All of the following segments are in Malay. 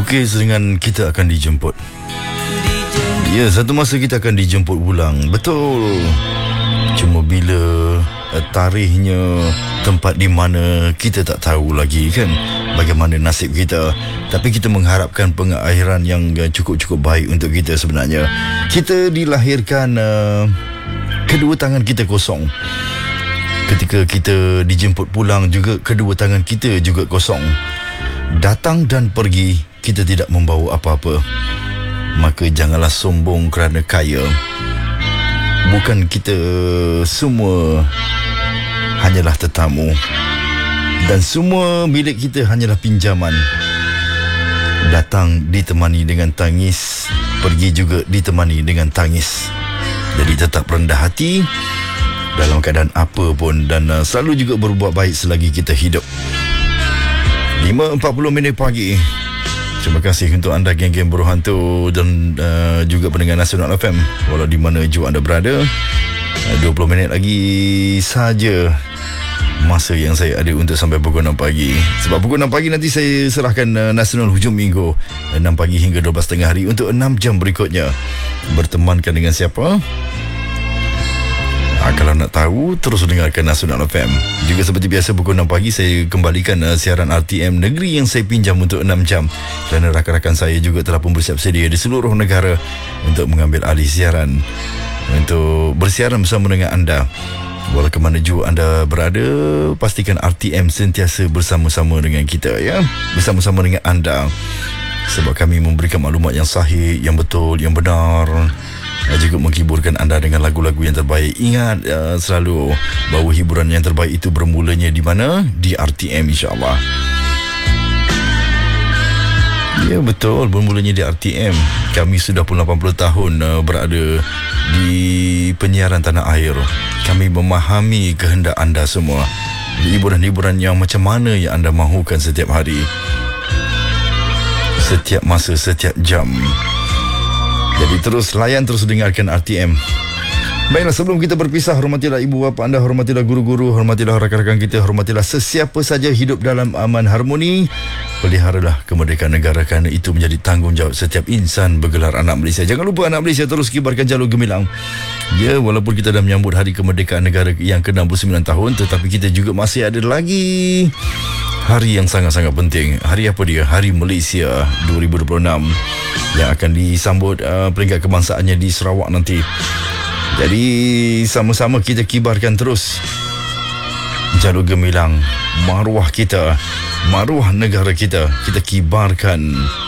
Melukis dengan kita akan dijemput. Ya, satu masa kita akan dijemput pulang. Betul. Cuma bila tarikhnya, tempat di mana, kita tak tahu lagi kan bagaimana nasib kita. Tapi kita mengharapkan pengakhiran yang cukup-cukup baik untuk kita sebenarnya. Kita dilahirkan kedua tangan kita kosong. Ketika kita dijemput pulang juga, kedua tangan kita juga kosong. Datang dan pergi, kita tidak membawa apa-apa. Maka janganlah sombong kerana kaya. Bukan kita semua hanyalah tetamu, dan semua milik kita hanyalah pinjaman. Datang ditemani dengan tangis, pergi juga ditemani dengan tangis. Jadi tetap rendah hati dalam keadaan apa pun, dan selalu juga berbuat baik selagi kita hidup. 5.40 minit pagi. Terima kasih untuk anda geng-geng Buruh Hantu dan juga pendengar Nasional FM, walau di mana jua anda berada. 20 minit lagi saja masa yang saya ada untuk sampai pukul 6 pagi. Sebab pukul 6 pagi nanti saya serahkan Nasional Hujung Minggu 6 pagi hingga 12 tengah hari untuk 6 jam berikutnya. Bertemankan dengan siapa? Kalau nak tahu, terus dengarkan Nasional FM. Juga seperti biasa pukul 6 pagi saya kembalikan siaran RTM Negeri yang saya pinjam untuk 6 jam. Kerana rakan-rakan saya juga telah pun bersiap sedia di seluruh negara untuk mengambil alih siaran, untuk bersiaran bersama dengan anda. Walau ke mana jua anda berada, pastikan RTM sentiasa bersama-sama dengan kita, ya, bersama-sama dengan anda. Sebab kami memberikan maklumat yang sahih, yang betul, yang benar, juga menghiburkan anda dengan lagu-lagu yang terbaik. Ingat selalu bahawa hiburan yang terbaik itu bermulanya di mana? Di RTM, insya-Allah. Ya, betul, bermulanya di RTM. Kami sudah pun 80 tahun berada di penyiaran tanah air. Kami memahami kehendak anda semua. Hiburan-hiburan yang macam mana yang anda mahukan setiap hari, setiap masa, setiap jam. Jadi terus layan, terus dengarkan RTM. Baiklah, sebelum kita berpisah, hormatilah ibu bapa anda, hormatilah guru-guru, hormatilah rakan-rakan kita, hormatilah sesiapa saja, hidup dalam aman harmoni. Peliharalah kemerdekaan negara, kerana itu menjadi tanggungjawab setiap insan bergelar anak Malaysia. Jangan lupa anak Malaysia terus kibarkan jalur gemilang. Ya, walaupun kita dah menyambut hari kemerdekaan negara yang ke-69 tahun, tetapi kita juga masih ada lagi hari yang sangat-sangat penting. Hari apa dia? Hari Malaysia 2026 yang akan disambut peringkat kebangsaannya di Sarawak nanti. Jadi sama-sama kita kibarkan terus jalur gemilang maruah kita, maruah negara kita. Kita kibarkan.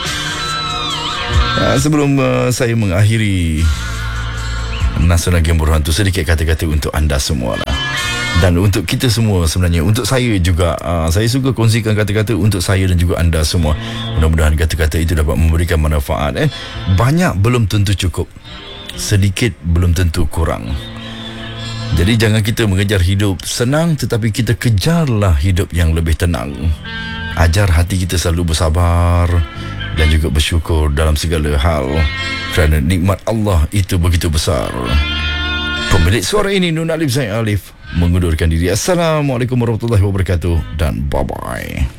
Sebelum saya mengakhiri Nasional Game Buruh Hantu, sedikit kata-kata untuk anda semua lah. Dan untuk kita semua sebenarnya, untuk saya juga. Saya suka kongsikan kata-kata untuk saya dan juga anda semua. Mudah-mudahan kata-kata itu dapat memberikan manfaat. Banyak belum tentu cukup, sedikit belum tentu kurang. Jadi jangan kita mengejar hidup senang, tetapi kita kejarlah hidup yang lebih tenang. Ajar hati kita selalu bersabar dan juga bersyukur dalam segala hal, kerana nikmat Allah itu begitu besar. Pemilik suara ini Nun Alif Zain Alif mengundurkan diri. Assalamualaikum warahmatullahi wabarakatuh dan bye-bye.